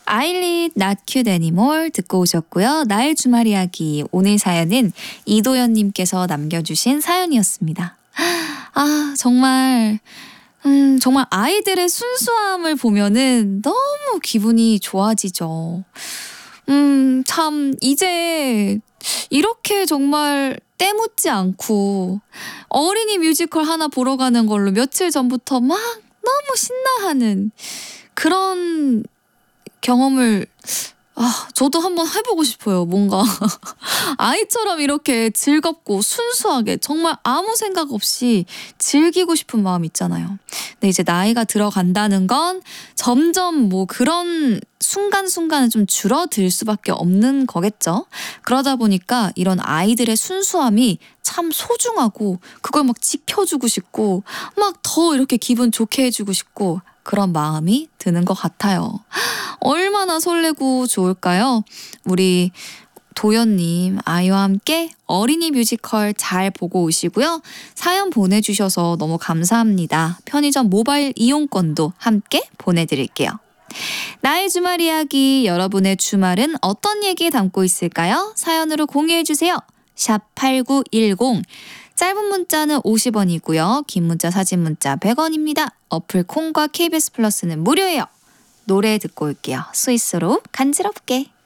아일릿 Not Cute Anymore 듣고 오셨고요. 나의 주말 이야기 오늘 사연은 이도연님께서 남겨주신 사연이었습니다. 아 정말 정말 아이들의 순수함을 보면은 너무 기분이 좋아지죠. 참 이제 이렇게 정말 때묻지 않고 어린이 뮤지컬 하나 보러 가는 걸로 며칠 전부터 막 너무 신나하는 그런 경험을 저도 한번 해보고 싶어요. 뭔가 아이처럼 이렇게 즐겁고 순수하게 정말 아무 생각 없이 즐기고 싶은 마음 있잖아요. 근데 이제 나이가 들어간다는 건 점점 뭐 그런 순간순간은 좀 줄어들 수밖에 없는 거겠죠. 그러다 보니까 이런 아이들의 순수함이 참 소중하고 그걸 막 지켜주고 싶고 막 더 이렇게 기분 좋게 해주고 싶고 그런 마음이 드는 것 같아요. 얼마나 설레고 좋을까요? 우리 도연님 아이와 함께 어린이 뮤지컬 잘 보고 오시고요. 사연 보내주셔서 너무 감사합니다. 편의점 모바일 이용권도 함께 보내드릴게요. 나의 주말 이야기, 여러분의 주말은 어떤 얘기 담고 있을까요? 사연으로 공유해주세요. 샵 8910 짧은 문자는 50원이고요. 긴 문자 사진 문자 100원입니다. 어플 콩과 KBS 플러스는 무료예요. 노래 듣고 올게요. 스위스로 간지럽게.